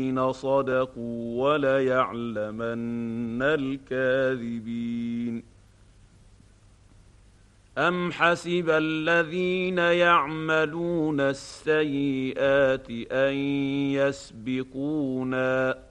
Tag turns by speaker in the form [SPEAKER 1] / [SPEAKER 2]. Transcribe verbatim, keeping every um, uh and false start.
[SPEAKER 1] صدقوا وليعلمن الكاذبين. أم حسب الذين يعملون السيئات أن يسبقونا